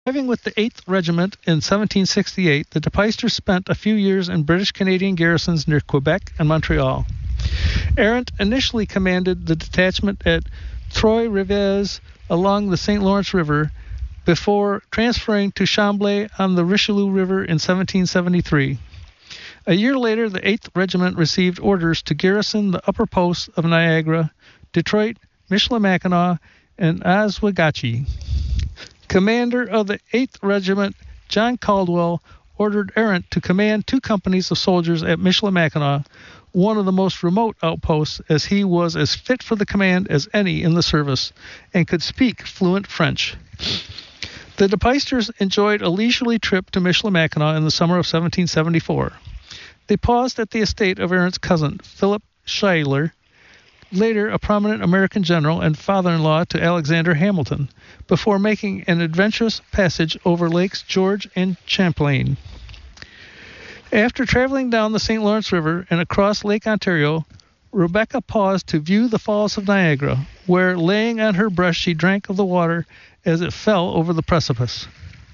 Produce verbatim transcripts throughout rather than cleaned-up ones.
Arriving with the eighth Regiment in seventeen sixty-eight, the De Peysters spent a few years in British-Canadian garrisons near Quebec and Montreal. Arent initially commanded the detachment at Trois-Rivières along the Saint Lawrence River before transferring to Chambly on the Richelieu River in seventeen seventy-three. A year later, the eighth Regiment received orders to garrison the upper posts of Niagara, Detroit, Michilimackinac, and Oswegatchie. Commander of the eighth Regiment, John Caldwell, ordered Arent to command two companies of soldiers at Michilimackinac, one of the most remote outposts, as he was as fit for the command as any in the service and could speak fluent French. The De Peysters enjoyed a leisurely trip to Michilimackinac in the summer of seventeen seventy-four. They paused at the estate of Arent's cousin, Philip Schuyler, later a prominent American general and father-in-law to Alexander Hamilton, before making an adventurous passage over Lakes George and Champlain. After traveling down the Saint Lawrence River and across Lake Ontario, Rebecca paused to view the Falls of Niagara, where, laying on her breast, she drank of the water as it fell over the precipice.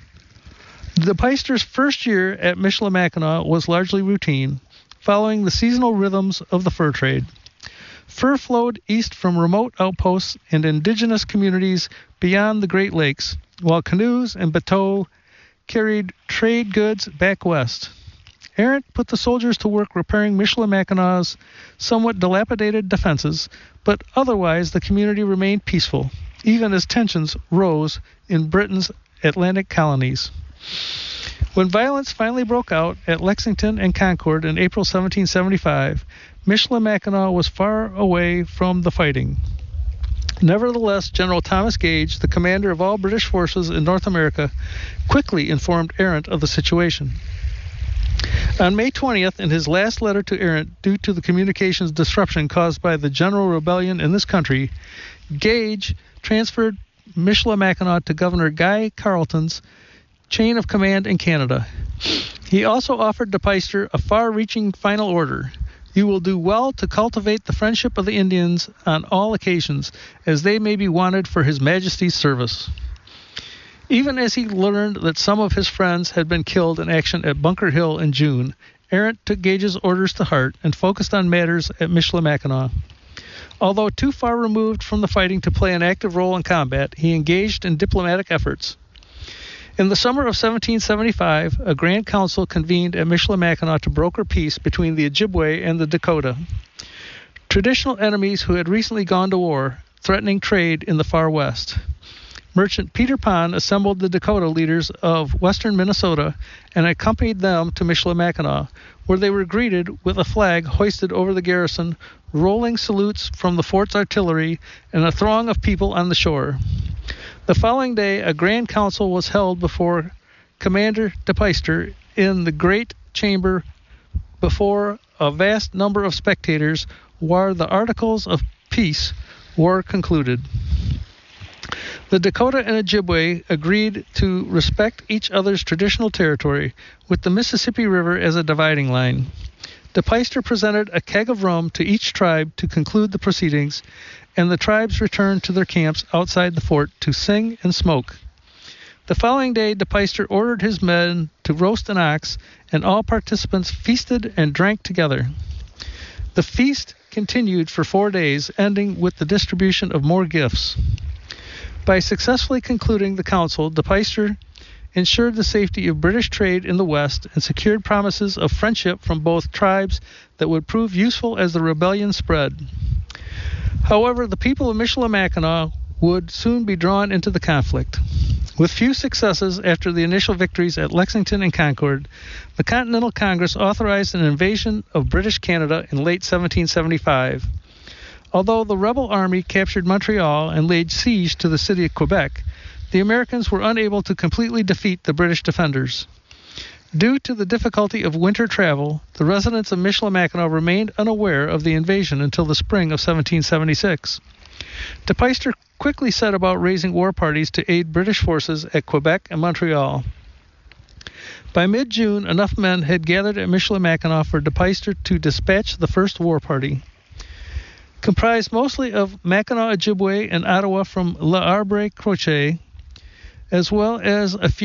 The Peysters' first year at Michilimackinac was largely routine, following the seasonal rhythms of the fur trade. Fur flowed east from remote outposts and indigenous communities beyond the Great Lakes, while canoes and bateaux carried trade goods back west. Arent put the soldiers to work repairing Michilimackinac somewhat dilapidated defenses, but otherwise the community remained peaceful, even as tensions rose in Britain's Atlantic colonies. When violence finally broke out at Lexington and Concord in April seventeen seventy-five, Michilimackinac was far away from the fighting. Nevertheless, General Thomas Gage, the commander of all British forces in North America, quickly informed Arent of the situation. On May twentieth, in his last letter to Arent, due to the communications disruption caused by the general rebellion in this country, Gage transferred Michilimackinac to Governor Guy Carleton's chain of command in Canada. He also offered De Peyster a far-reaching final order. You will do well to cultivate the friendship of the Indians on all occasions, as they may be wanted for His Majesty's service. Even as he learned that some of his friends had been killed in action at Bunker Hill in June, Arent took Gage's orders to heart and focused on matters at Michilimackinac. Although too far removed from the fighting to play an active role in combat, he engaged in diplomatic efforts. In the summer of seventeen seventy-five, a Grand Council convened at Michilimackinac to broker peace between the Ojibwe and the Dakota, traditional enemies who had recently gone to war, threatening trade in the far west. Merchant Peter Pond assembled the Dakota leaders of western Minnesota and accompanied them to Michilimackinac, where they were greeted with a flag hoisted over the garrison, rolling salutes from the fort's artillery, and a throng of people on the shore. The following day, a grand council was held before Commander De Peyster in the great chamber before a vast number of spectators, where the articles of peace were concluded. The Dakota and Ojibwe agreed to respect each other's traditional territory, with the Mississippi River as a dividing line. De Peyster presented a keg of rum to each tribe to conclude the proceedings, and the tribes returned to their camps outside the fort to sing and smoke. The following day, De Peyster ordered his men to roast an ox, and all participants feasted and drank together. The feast continued for four days, ending with the distribution of more gifts. By successfully concluding the council, De Peyster ensured the safety of British trade in the West and secured promises of friendship from both tribes that would prove useful as the rebellion spread. However, the people of Michilimackinac would soon be drawn into the conflict. With few successes after the initial victories at Lexington and Concord, the Continental Congress authorized an invasion of British Canada in late seventeen seventy-five. Although the rebel army captured Montreal and laid siege to the city of Quebec, the Americans were unable to completely defeat the British defenders. Due to the difficulty of winter travel, the residents of Michilimackinac remained unaware of the invasion until the spring of seventeen seventy-six. De Peyster quickly set about raising war parties to aid British forces at Quebec and Montreal. By mid-June, enough men had gathered at Michilimackinac for De Peyster to dispatch the first war party. Comprised mostly of Mackinac Ojibwe and Ottawa from L'Arbre Croche, as well as a few